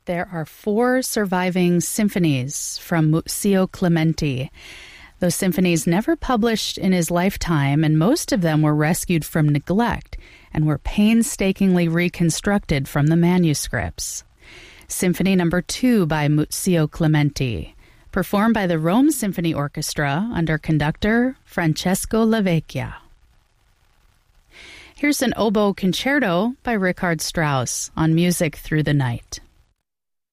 there are 4 surviving symphonies from Muzio Clementi. Those symphonies never published in his lifetime, and most of them were rescued from neglect and were painstakingly reconstructed from the manuscripts. Symphony number 2 by Muzio Clementi, performed by the Rome Symphony Orchestra under conductor Francesco Lavecchia. Here's an oboe concerto by Richard Strauss on Music Through the Night.